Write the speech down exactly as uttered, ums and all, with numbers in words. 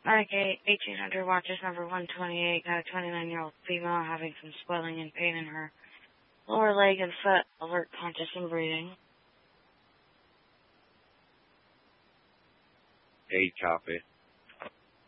Medicaid, eighteen hundred watches number one twenty-eight, got a twenty-nine-year-old female having some swelling and pain in her lower leg and foot, alert, conscious, and breathing. Eight copy.